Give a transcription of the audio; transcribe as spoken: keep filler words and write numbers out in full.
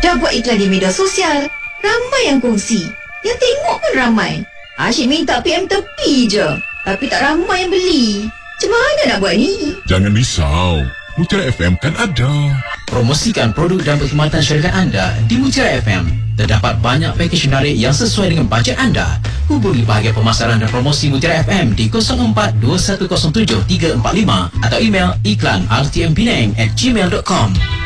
Dah buat iklan di media sosial, ramai yang kongsi. Yang tengok pun ramai. Asyik minta P M tepi je, tapi tak ramai yang beli. Macam mana nak buat ni? Jangan risau, Mutiara F M kan ada. Promosikan produk dan perkhidmatan syarikat anda di Mutiara F M. Terdapat banyak pakej menarik yang sesuai dengan bajet anda. Hubungi bahagian pemasaran dan promosi Mutiara F M di kosong empat dua satu kosong tujuh tiga empat lima atau email iklan r t m penang at gmail dot com.